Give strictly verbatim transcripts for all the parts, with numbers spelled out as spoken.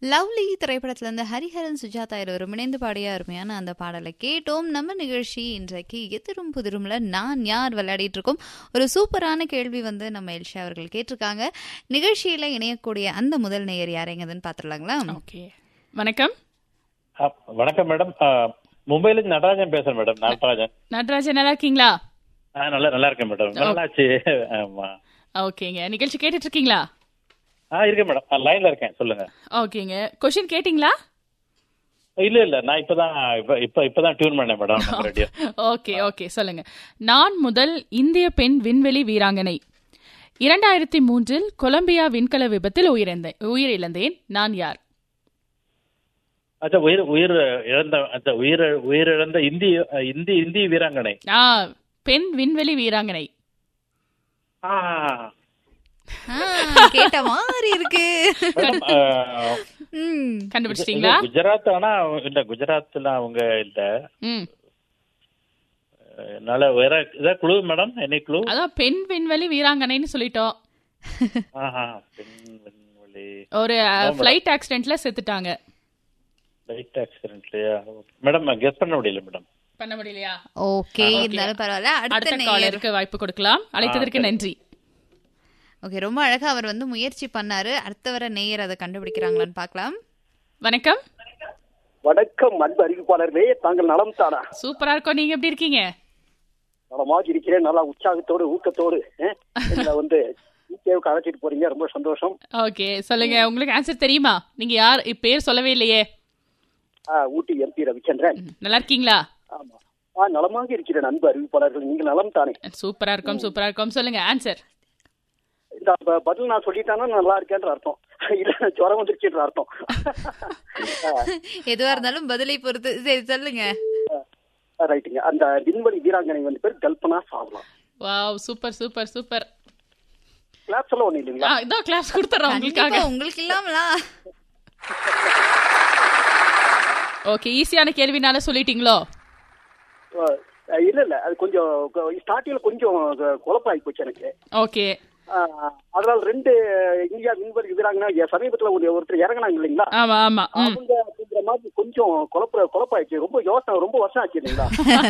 Lovely திரைப்படத்துல இருந்து ஹரிஹரன் சுஜாதா இருவரும் இணைந்து பாடிய அருமையான அந்த பாடலை கேட்டோம். நம்ம நிகழ்ச்சி இன்றைக்கு எதிரும் புதிரும்ல நான் யார் விளையாடிட்டு இருக்கோம். ஒரு சூப்பரான கேள்வி வந்து நம்ம எல்ஷா அவர்கள் கேட்டிருக்காங்க. நிகழ்ச்சியில இணையக்கூடிய அந்த முதல் நேயர் யாரைங்கன்னு பாத்துடலாங்களா? ஓகே, வணக்கம். வணக்கம் மேடம், மும்பைல இருந்து நடராஜன் பேசுறேன் மேடம். நடராஜன் நடராஜன் நல்லா இருக்கீங்களா? நல்லா நல்லா இருக்கேன் மேடம். நல்லாச்சு. ஓகேங்க, நிகழ்ச்சி கேட்டுட்டு இருக்கீங்களா? ஆ இருக்கேன் மேடம், லைன்ல இருக்கேன், சொல்லுங்க. ஓகேங்க, क्वेश्चन கேட்டிங்களா? இல்ல இல்ல, நான் இப்பதான் இப்ப இப்ப இப்பதான் டியூன் பண்ணேன் மேடம் ரேடியோ. ஓகே ஓகே, சொல்லுங்க. நான் முதல் இந்திய பெண் விண்வெளி வீராங்கனை. இரண்டாயிரத்தி மூன்றில் கொலம்பியா விண்கல விபத்தில் உயிரிழந்தேன் உயிரிழந்தேன் நான் யார்? அச்சா, உயிர் உயிர் இழந்த அச்சா உயிர் உயிரிழந்த இந்திய இந்தி இந்திய வீராங்கனை. ஆ, பெண் விண்வெளி வீராங்கனை. ஆ கேட்ட மாதிரி இருக்கு. கண்டுபிடிச்சிட்டீங்களா? குஜராத். ஆனா இல்ல, குஜராத்ல அவங்க இல்ல. நல்ல வேற ஏதாவது குழு மேடம்? என்ன குழு? அதான் பெண் விண்வெளி வீராங்கனைன்னு சொல்லிட்டோம். ஒரு ஃளைட் ஆக்சிடென்ட்ல செத்துட்டாங்க. Flight ஆக்சிடென்ட்லயா madam? கெஸ் பண்ண முடியல மேடம். பண்ண முடியலையா? ஓகே, இருந்தாலும் பரவாயில்ல. அடுத்த காலருக்கு வாய்ப்பு கொடுக்கலாம். அழைத்ததற்கு நன்றி. ஓகே, ரொம்ப அழகா அவர் வந்து முயற்சி பண்ணாரு. அடுத்த வர நேயர் அதை கண்டுபிடிக்கிறாங்களான்னு பார்க்கலாம். வணக்கம். வணக்கம் அன்பு அறிவிப்பாளர்களே, தாங்கள் நலம் தானா? சூப்பரா இருக்கோம், நீங்க எப்படி இருக்கீங்க? நலமாக இருக்கிறேன், நல்லா உற்சாகத்தோடு ஊக்கத்தோடு வந்து ஈகேவுக்கு அழைச்சிட்டு போறீங்க, ரொம்ப சந்தோஷம். ஓகே, சொல்லுங்க, உங்களுக்கு ஆன்சர் தெரியுமா? நீங்க யார் பேர் சொல்லவே இல்லையே. ஊட்டி எம்பி ரவிச்சந்திரன். நல்லா இருக்கீங்களா? ஆமா, ஆ நலமாக இருக்கிறேன் அன்பு அறிவிப்பாளர்கள், நீங்க நலம் தானே? சூப்பரா இருக்கும் சூப்பரா இருக்கும், சொல்லுங்க ஆன்சர். இந்த பதில் நான் சொல்லிட்டானா நல்லா இருக்கேன்ற அர்த்தம், இல்ல ஜுரம் வந்துருச்சுன்ற அர்த்தம். எதுவா இருந்தாலும் பதிலை பொறுத்து. சரி, சொல்லுங்க. ரைட்டுங்க. அந்த விண்வெளி வீராங்கனை வந்து பேர் Kalpana Chawla. Wow, super super super. Claps எல்லாம் ஒண்ணு இல்லீங்களா? இதோ கிளாப்ஸ் கொடுத்துறோம் உங்களுக்காக. உங்களுக்கு இல்லாமலா? ஓகே, ஈஸியான கேள்வினால சொல்லிட்டீங்களோ? இல்ல இல்ல, அது கொஞ்சம் ஸ்டார்டிங்ல கொஞ்சம் குழப்பாகி போச்சு எனக்கு. ஓகே, அதனால ரெண்டு இந்தியா விண்வெளி வீராங்கன்னா சமீபத்துல ஒருத்தர் இறங்கினாங்க இல்லைங்களா? ஆமா ஆமா, அவங்க அப்படிங்கிற மாதிரி கொஞ்சம் குழப்ப குழப்பாயிடுச்சு. ரொம்ப யோசனை, ரொம்ப வருஷம் ஆச்சு இல்லைங்களா?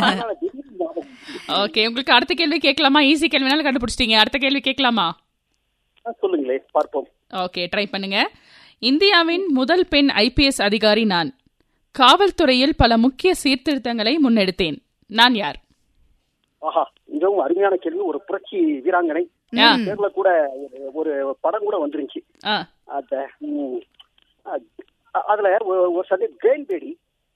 ஓகே, உங்களுக்கு அடுத்த கேள்வி கேட்கலாமா? ஈஸி கேள்வினால கண்டுபிடிச்சிட்டீங்க. அடுத்த கேள்வி கேட்கலாமா? சொல்லுங்களே, பார்ப்போம். ஓகே, ட்ரை பண்ணுங்க. இந்தியாவின் முதல் பெண் ஐபிஎஸ் அதிகாரி நான். காவல்துறையில் பல முக்கிய சீர்திருத்தங்களை முன்னெடுத்தேன். நான் யார்? ஆஹா, மிகவும் அருமையான கேள்வி. ஒரு புரட்சி வீராங்கனை. பேர்ல கூட ஒரு படம் கூட வந்துருந்துச்சு. அதுல ஒரு சண்டை கிரேன் பேடி.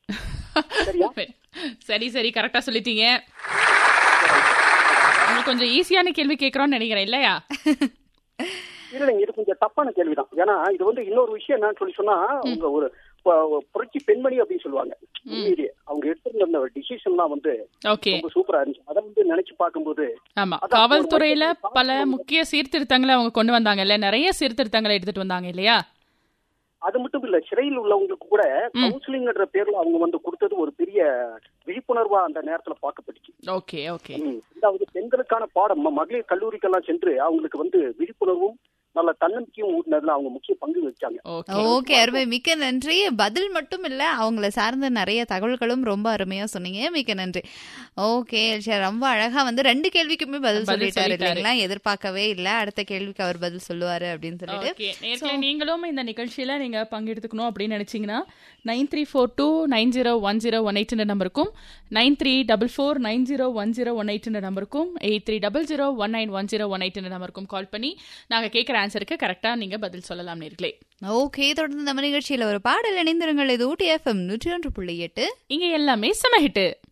சரி சரி, கரெக்டா சொல்லிட்டீங்க. உங்களுக்கு கொஞ்சம் ஈஸியான கேள்வி கேட்கறோம்னு நினைக்கிறேன் இல்லையா? இல்லைங்க, இது கொஞ்சம் தப்பான கேள்விதான். ஏன்னா இது வந்து இன்னொரு விஷயம் என்னன்னு சொல்லி சொன்னா, உங்க ஒரு புரட்சி பெண்மணி அப்படின்னு சொல்லுவாங்க. அவங்க எடுத்திருந்த டிசிஷன்லாம் வந்து ரொம்ப சூப்பரா இருந்துச்சு. அதை வந்து நினைச்சு பார்க்கும்போது, ஆமா, காவல்துறையில பல முக்கிய சீர்திருத்தங்களை அவங்க கொண்டு வந்தாங்கல்ல, நிறைய சீர்திருத்தங்களை எடுத்துட்டு வந்தாங்க இல்லையா? அது மட்டும் இல்ல, சிறையில் உள்ளவங்களுக்கு கூட கவுன்சிலிங்ன்ற பேர்ல அவங்க வந்து கொடுத்தது ஒரு பெரிய விழிப்புணர்வா அந்த நேரத்துல பார்க்கப்பட்டுச்சு. Okay okay. அதாவது பெண்களுக்கான பாடம், மகளிர் கல்லூரிக்கெல்லாம் சென்று அவங்களுக்கு வந்து விழிப்புணர்வும் நல்ல தன்னம்பிக்கையும் ஊட்டினதுல அவங்க முக்கிய பங்கு வச்சாங்க. ஓகே, அருமை, மிக்க நன்றி. பதில் மட்டும் இல்ல, அவங்கள சார்ந்த நிறைய தகவல்களும் ரொம்ப அருமையா சொன்னீங்க. மிக்க நன்றி. ஓகே, ரொம்ப அழகா வந்து ரெண்டு கேள்விக்குமே பதில் சொல்லிட்டாரு இல்லைங்களா? எதிர்பார்க்கவே இல்ல அடுத்த கேள்விக்கு அவர் பதில் சொல்லுவாரு அப்படின்னு சொல்லிட்டு. நீங்களும் இந்த நிகழ்ச்சியில நீங்க பங்கெடுத்துக்கணும் அப்படின்னு நினைச்சீங்கன்னா nine three four two nine zero one zero one eight நம்பருக்கும், nine three double four nine zero one zero one eight நம்பருக்கும், eight three double zero one nine one zero one eight நம்பருக்கும் கால் பண்ணி நாங்க கேட்கிற ஆன்சருக்கு கரெக்டா நீங்க பதில் சொல்லலாம் நேர்களே. ஓகே, தொடர்ந்து நம்ம நிகழ்ச்சியில ஒரு பாடல் இணைந்திருங்கள். இது ஊட்டி எஃப்எம் நூற்றி ஒன்று புள்ளி எட்டு. இங்க எல்லாமே செம ஹிட்.